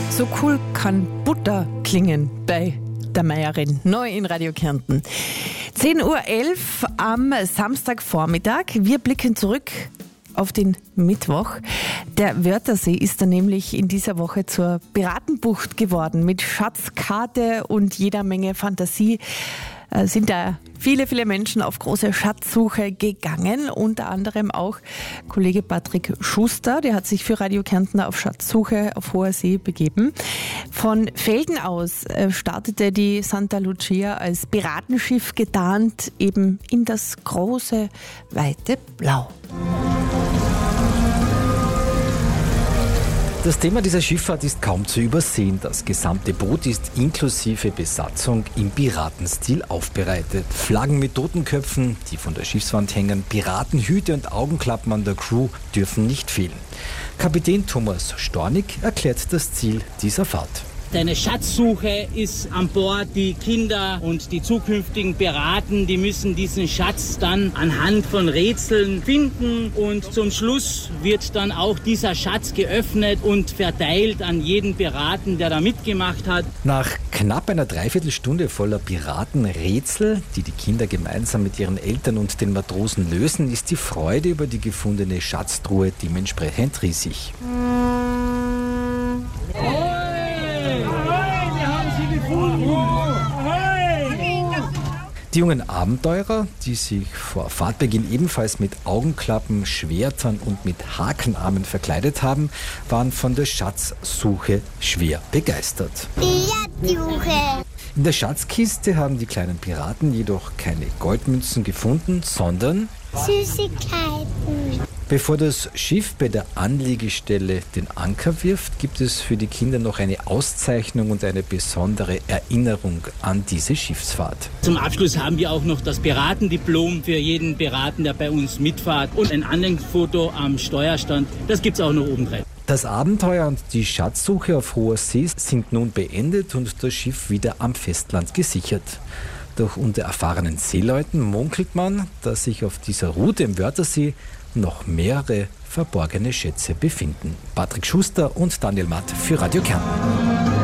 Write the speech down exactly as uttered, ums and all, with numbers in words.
So cool kann Butter klingen bei der Meierin, neu in Radio Kärnten. zehn Uhr elf am Samstagvormittag. Wir blicken zurück auf den Mittwoch. Der Wörthersee ist dann nämlich in dieser Woche zur Piratenbucht geworden. Mit Schatzkarte und jeder Menge Fantasie äh, sind da viele, viele Menschen auf große Schatzsuche gegangen. Unter anderem auch Kollege Patrick Schuster, der hat sich für Radio Kärnten auf Schatzsuche auf hoher See begeben. Von Felden aus äh, startete die Santa Lucia als Piratenschiff getarnt eben in das große, weite Blau. Das Thema dieser Schifffahrt ist kaum zu übersehen. Das gesamte Boot ist inklusive Besatzung im Piratenstil aufbereitet. Flaggen mit Totenköpfen, die von der Schiffswand hängen, Piratenhüte und Augenklappen an der Crew dürfen nicht fehlen. Kapitän Thomas Stornig erklärt das Ziel dieser Fahrt. Eine Schatzsuche ist an Bord. Die Kinder und die zukünftigen Piraten, die müssen diesen Schatz dann anhand von Rätseln finden. Und zum Schluss wird dann auch dieser Schatz geöffnet und verteilt an jeden Piraten, der da mitgemacht hat. Nach knapp einer Dreiviertelstunde voller Piratenrätsel, die die Kinder gemeinsam mit ihren Eltern und den Matrosen lösen, ist die Freude über die gefundene Schatztruhe dementsprechend riesig. Die jungen Abenteurer, die sich vor Fahrtbeginn ebenfalls mit Augenklappen, Schwertern und mit Hakenarmen verkleidet haben, waren von der Schatzsuche schwer begeistert. Piratsuche. In der Schatzkiste haben die kleinen Piraten jedoch keine Goldmünzen gefunden, sondern Süßigkeiten. Bevor das Schiff bei der Anlegestelle den Anker wirft, gibt es für die Kinder noch eine Auszeichnung und eine besondere Erinnerung an diese Schiffsfahrt. Zum Abschluss haben wir auch noch das Piratendiplom für jeden Piraten, der bei uns mitfahrt, und ein Anhängsfoto am Steuerstand. Das gibt's auch noch obendrein. Das Abenteuer und die Schatzsuche auf hoher See sind nun beendet und das Schiff wieder am Festland gesichert. Doch unter erfahrenen Seeleuten munkelt man, dass sich auf dieser Route im Wörthersee noch mehrere verborgene Schätze befinden. Patrick Schuster und Daniel Matt für Radio Kärnten.